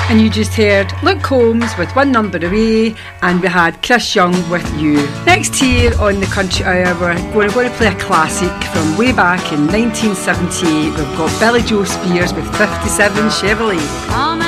And you just heard Luke Combs with One Number Away, and we had Chris Young with You. Next here on the Country Hour, we're going to play a classic from way back in 1978. We've got Billy Joe Spears with 57 Chevrolet.